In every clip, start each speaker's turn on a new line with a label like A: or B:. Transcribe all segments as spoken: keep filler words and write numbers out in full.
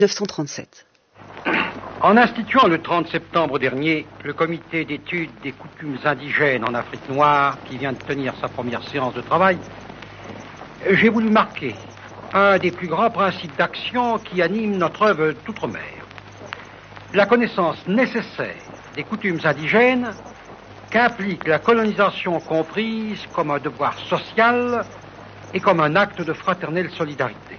A: mille neuf cent trente-sept.
B: En instituant le trente septembre dernier le comité d'études des coutumes indigènes en Afrique noire, qui vient de tenir sa première séance de travail, j'ai voulu marquer un des plus grands principes d'action qui animent notre œuvre d'outre-mer. La connaissance nécessaire des coutumes indigènes qu'implique la colonisation comprise comme un devoir social et comme un acte de fraternelle solidarité.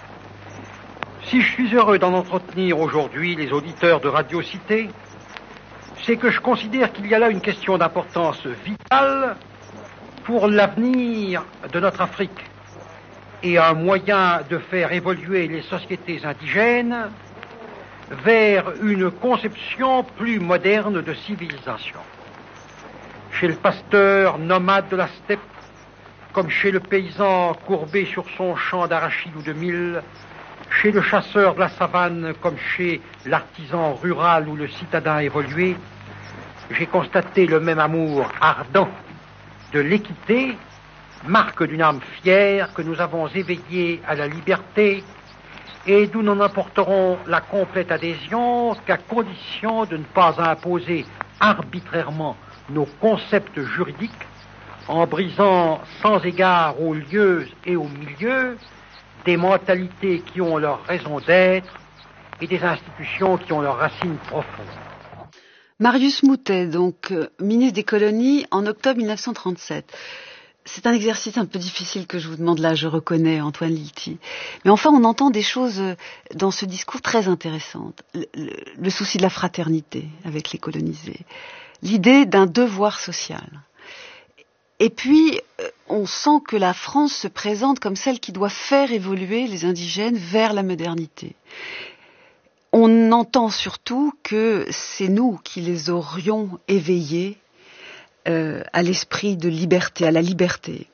B: Si je suis heureux d'en entretenir aujourd'hui les auditeurs de Radio Cité, c'est que je considère qu'il y a là une question d'importance vitale pour l'avenir de notre Afrique et un moyen de faire évoluer les sociétés indigènes vers une conception plus moderne de civilisation. Chez le pasteur nomade de la steppe, comme chez le paysan courbé sur son champ d'arachide ou de mil, chez le chasseur de la savane comme chez l'artisan rural ou le citadin évolué, j'ai constaté le même amour ardent de l'équité, marque d'une âme fière que nous avons éveillée à la liberté et d'où nous n'apporterons la complète adhésion qu'à condition de ne pas imposer arbitrairement nos concepts juridiques en brisant sans égard aux lieux et aux milieux des mentalités qui ont leur raison d'être et des institutions qui ont leurs racines profondes.
A: Marius Moutet, donc euh, ministre des colonies en octobre mille neuf cent trente-sept. C'est un exercice un peu difficile que je vous demande là, je reconnais, Antoine Lilti. Mais enfin, on entend des choses dans ce discours très intéressantes. Le, le, le souci de la fraternité avec les colonisés. L'idée d'un devoir social. Et puis, on sent que la France se présente comme celle qui doit faire évoluer les indigènes vers la modernité. On entend surtout que c'est nous qui les aurions éveillés euh, à l'esprit de liberté, à la liberté.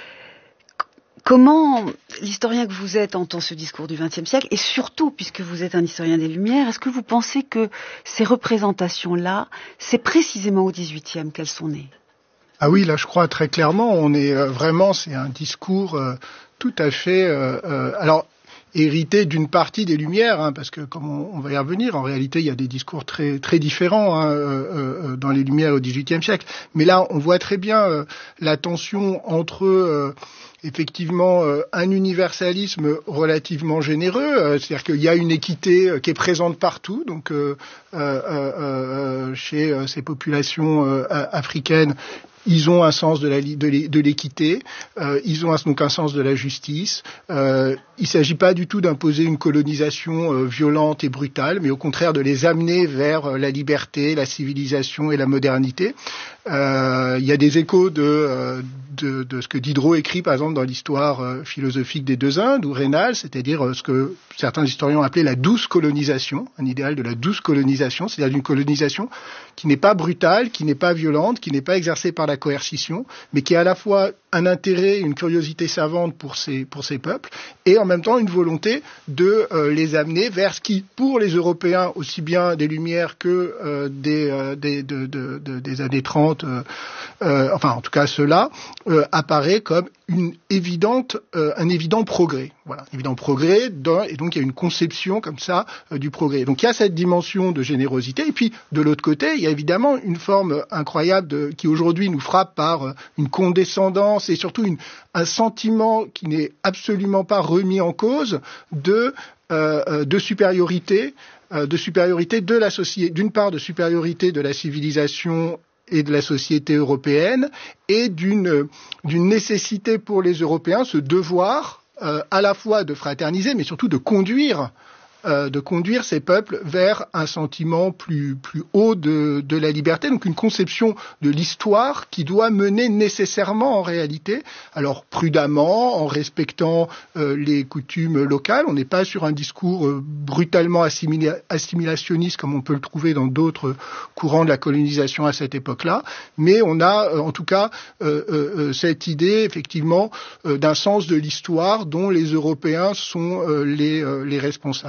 A: Comment l'historien que vous êtes entend ce discours du vingtième siècle, et surtout, puisque vous êtes un historien des Lumières, est-ce que vous pensez que ces représentations-là, c'est précisément au dix-huitième qu'elles sont nées ?
C: Ah oui, là je crois très clairement, on est euh, vraiment, c'est un discours euh, tout à fait, euh, euh, alors hérité d'une partie des Lumières, hein, parce que comme on, on va y revenir, en réalité il y a des discours très très différents hein, euh, euh, dans les Lumières au dix-huitième siècle. Mais là on voit très bien euh, la tension entre euh, effectivement euh, un universalisme relativement généreux, euh, c'est-à-dire qu'il y a une équité euh, qui est présente partout, donc euh, euh, euh, chez euh, ces populations euh, africaines. Ils ont un sens de, la, de l'équité, euh, ils ont un, donc un sens de la justice. Euh, il ne s'agit pas du tout d'imposer une colonisation euh, violente et brutale, mais au contraire de les amener vers euh, la liberté, la civilisation et la modernité. Euh, il y a des échos de, euh, de, de ce que Diderot écrit, par exemple, dans l'histoire euh, philosophique des deux Indes, ou Raynal, c'est-à-dire euh, ce que certains historiens ont appelé la douce colonisation, un idéal de la douce colonisation, c'est-à-dire d'une colonisation qui n'est pas brutale, qui n'est pas violente, qui n'est pas exercée par la coercition, mais qui a à la fois un intérêt, une curiosité savante pour ces, pour ces peuples, et en même temps une volonté de euh, les amener vers ce qui, pour les Européens, aussi bien des Lumières que euh, des, euh, des, de, de, de, des années trente, euh, euh, enfin en tout cas cela, euh, apparaît comme une évidente, euh, un évident progrès. Voilà, évident progrès, dans, et donc il y a une conception comme ça euh, du progrès. Donc il y a cette dimension de générosité, et puis de l'autre côté, il y a évidemment une forme incroyable de, qui aujourd'hui nous frappe par euh, une condescendance et surtout une, un sentiment qui n'est absolument pas remis en cause de, euh, de supériorité, euh, de supériorité de la société, d'une part de supériorité de la civilisation et de la société européenne, et d'une, d'une nécessité pour les Européens, ce devoir euh, à la fois de fraterniser, mais surtout de conduire, euh, de conduire ces peuples vers un sentiment plus, plus haut de, de la liberté, donc une conception de l'histoire qui doit mener nécessairement en réalité, alors prudemment, en respectant euh, les coutumes locales. On n'est pas sur un discours euh, brutalement assimila- assimilationniste comme on peut le trouver dans d'autres courants de la colonisation à cette époque-là, mais on a euh, en tout cas euh, euh, cette idée effectivement euh, d'un sens de l'histoire dont les Européens sont euh, les, euh, les responsables.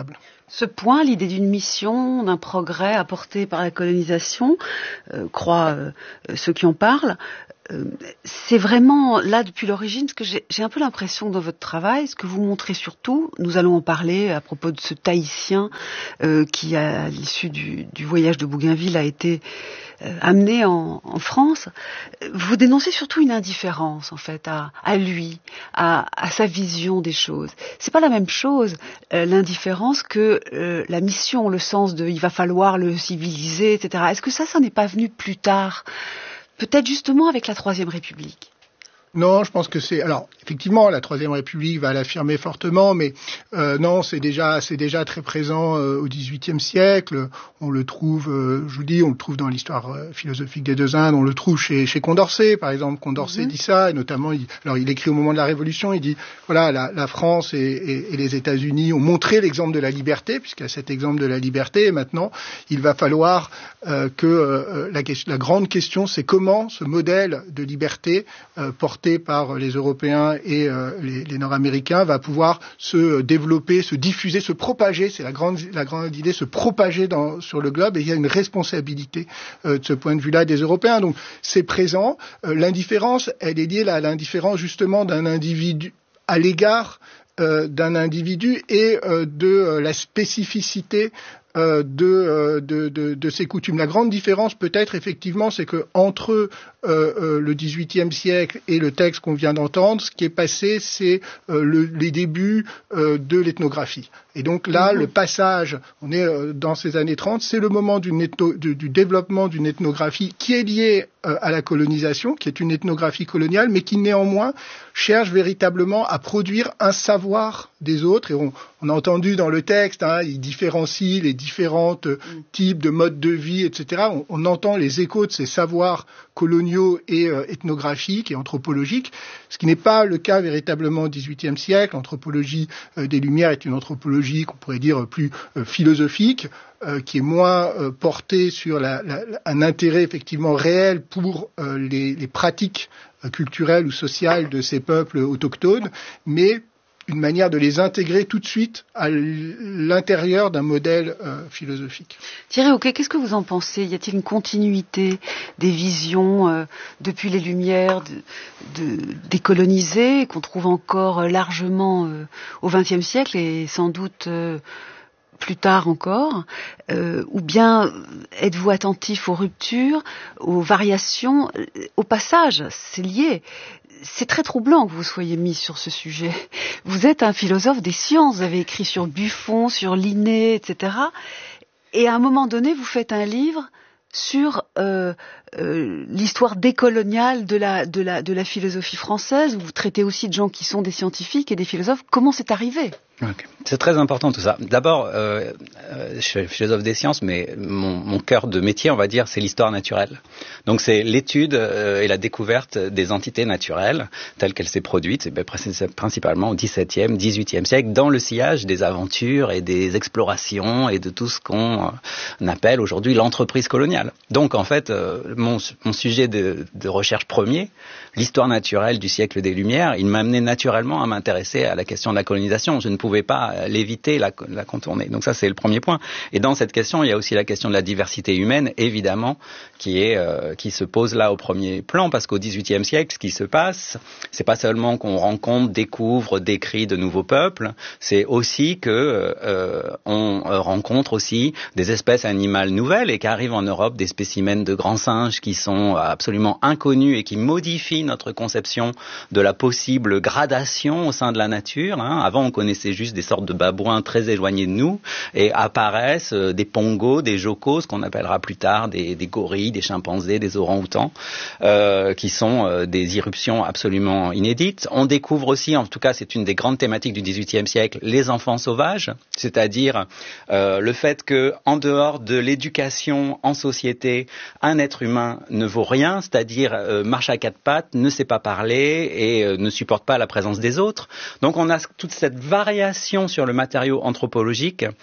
A: Ce point, l'idée d'une mission, d'un progrès apporté par la colonisation, euh, croient euh, ceux qui en parlent, euh, c'est vraiment là depuis l'origine, parce que j'ai, j'ai un peu l'impression que dans votre travail, ce que vous montrez surtout, nous allons en parler à propos de ce Tahitien euh, qui, à l'issue du, du voyage de Bougainville, a été euh, amené en, en France. Vous dénoncez surtout une indifférence, en fait, à, à lui, à, à sa vision des choses. C'est pas la même chose, euh, l'indifférence, que euh, la mission, le sens de il va falloir le civiliser, et cetera. Est-ce que ça, ça n'est pas venu plus tard? Peut-être justement avec la Troisième République.
C: Non, je pense que c'est... Alors, effectivement, la Troisième République va l'affirmer fortement, mais euh, non, c'est déjà, c'est déjà très présent euh, au dix-huitième siècle. On le trouve, euh, je vous dis, on le trouve dans l'histoire euh, philosophique des deux Indes, on le trouve chez, chez Condorcet, par exemple. Condorcet mm-hmm. dit ça, et notamment, il, alors il écrit au moment de la Révolution, il dit, voilà, la, la France et, et, et les États-Unis ont montré l'exemple de la liberté, puisqu'il y a cet exemple de la liberté, et maintenant, il va falloir euh, que euh, la, la grande question, c'est comment ce modèle de liberté euh, porté par les Européens et euh, les, les Nord-Américains va pouvoir se développer, se diffuser, se propager. C'est la grande, la grande idée, se propager dans, sur le globe. Et il y a une responsabilité euh, de ce point de vue-là des Européens. Donc c'est présent. Euh, l'indifférence, elle est liée à l'indifférence justement d'un individu à l'égard euh, d'un individu et euh, de euh, la spécificité Euh, de, euh, de, de, de ces coutumes. La grande différence peut-être effectivement, c'est que entre euh, euh, le dix-huitième siècle et le texte qu'on vient d'entendre, ce qui est passé, c'est euh, le, les débuts euh, de l'ethnographie. Et donc là, mmh. le passage, on est euh, dans ces années trente, c'est le moment d'une ethno, du, du développement d'une ethnographie qui est liée euh, à la colonisation, qui est une ethnographie coloniale, mais qui néanmoins cherche véritablement à produire un savoir des autres. Et on, on a entendu dans le texte, hein, il différencie les différents euh, types de modes de vie, et cetera. On, on entend les échos de ces savoirs coloniaux et euh, ethnographiques et anthropologiques, ce qui n'est pas le cas véritablement au dix-huitième siècle. L'anthropologie euh, des Lumières est une anthropologie qu'on pourrait dire plus euh, philosophique, euh, qui est moins euh, portée sur la, la, un intérêt effectivement réel pour euh, les, les pratiques euh, culturelles ou sociales de ces peuples autochtones, mais une manière de les intégrer tout de suite à l'intérieur d'un modèle euh, philosophique.
A: Thierry Auquet, qu'est-ce que vous en pensez? Y a-t-il une continuité des visions euh, depuis les Lumières de, de, décolonisées qu'on trouve encore largement euh, au vingtième siècle et sans doute euh, plus tard encore, euh, ou bien êtes-vous attentif aux ruptures, aux variations, au passage? C'est lié. C'est très troublant que vous soyez mis sur ce sujet. Vous êtes un philosophe des sciences, vous avez écrit sur Buffon, sur Linné, et cetera. Et à un moment donné, vous faites un livre sur euh, euh, l'histoire décoloniale de la, de, la, de la philosophie française. Vous traitez aussi de gens qui sont des scientifiques et des philosophes. Comment c'est arrivé ?
D: Okay. C'est très important tout ça. D'abord, euh, euh, je suis philosophe des sciences, mais mon, mon cœur de métier, on va dire, c'est l'histoire naturelle. Donc c'est l'étude euh, et la découverte des entités naturelles telles qu'elles s'est produites, et bien, principalement au dix-septième, dix-huitième siècle, dans le sillage des aventures et des explorations et de tout ce qu'on euh, appelle aujourd'hui l'entreprise coloniale. Donc en fait, euh, mon, mon sujet de, de recherche premier, l'histoire naturelle du siècle des Lumières, il m'a amené naturellement à m'intéresser à la question de la colonisation. Je ne pouvais pas l'éviter, la, la contourner. Donc ça, c'est le premier point. Et dans cette question, il y a aussi la question de la diversité humaine, évidemment, qui est euh, qui se pose là au premier plan, parce qu'au dix-huitième siècle, ce qui se passe, c'est pas seulement qu'on rencontre, découvre, décrit de nouveaux peuples, c'est aussi que euh, on rencontre aussi des espèces animales nouvelles et qu'arrivent en Europe des spécimens de grands singes qui sont absolument inconnus et qui modifient notre conception de la possible gradation au sein de la nature. Hein. Avant, on connaissait juste des sortes de babouins très éloignés de nous, et apparaissent euh, des pongos, des jocos, ce qu'on appellera plus tard des, des gorilles, des chimpanzés, des orang-outans, euh, qui sont euh, des irruptions absolument inédites. On découvre aussi, en tout cas c'est une des grandes thématiques du dix-huitième siècle, les enfants sauvages, c'est-à-dire euh, le fait que, en dehors de l'éducation en société, un être humain ne vaut rien, c'est-à-dire euh, marche à quatre pattes, ne sait pas parler et euh, ne supporte pas la présence des autres. Donc on a toute cette variation sur le matériau anthropologique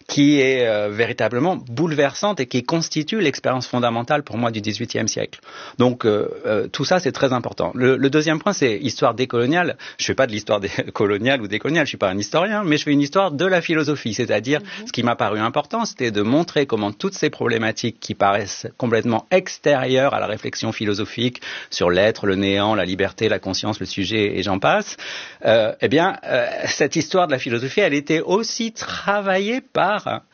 D: qui est euh, véritablement bouleversante et qui constitue l'expérience fondamentale pour moi du dix-huitième siècle. Donc euh, euh, tout ça c'est très important. Le, le deuxième point c'est histoire décoloniale. Je fais pas de l'histoire des coloniale ou décoloniale, je suis pas un historien, mais je fais une histoire de la philosophie, c'est-à-dire mm-hmm. ce qui m'a paru important, c'était de montrer comment toutes ces problématiques qui paraissent complètement extérieures à la réflexion philosophique sur l'être, le néant, la liberté, la conscience, le sujet et j'en passe, euh, eh bien euh, cette histoire de la philosophie, elle était aussi travaillée par